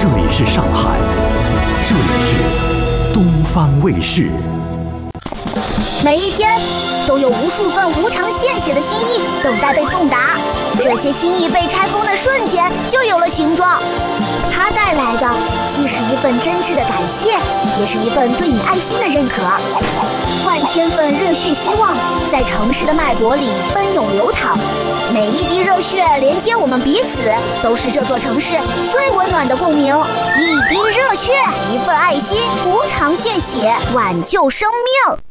这里是上海，这里是东方卫视。 每一天都有无数份无偿献血的心意等待被送达，这些心意被拆封的瞬间就有了形状。它带来的既是一份真挚的感谢，也是一份对你爱心的认可。万千份热血希望在城市的脉搏里奔涌流淌，每一滴热血连接我们彼此，都是这座城市最温暖的共鸣。一滴热血，一份爱心，无偿献血，挽救生命。